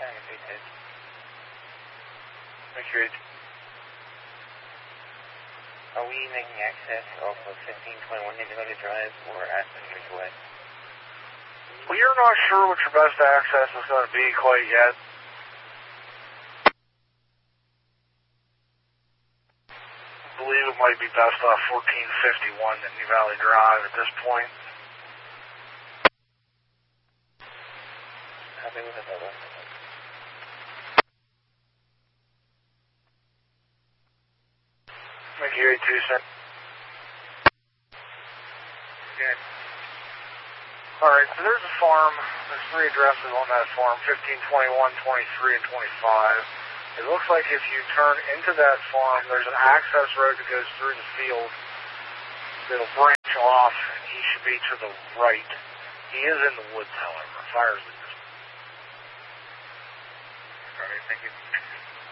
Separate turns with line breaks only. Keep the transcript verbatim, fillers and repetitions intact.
China Beach. Richard, are we making access off of fifteen twenty-one Indigoda Drive or Aspen Ridgeway?
We are not sure what your best access is going to be quite yet. I believe it might be best off fourteen fifty-one Nittany Valley Drive at this point.
Copy with it, over.
Mercury two cent.
Good.
Alright, so there's a farm. There's three addresses on that farm, fifteen twenty-one, twenty-three, and twenty-five. It looks like if you turn into that farm, there's an access road that goes through the field that'll branch off, and he should be to the right. He is in the woods, however. Fire's in this.
Alright, thank you.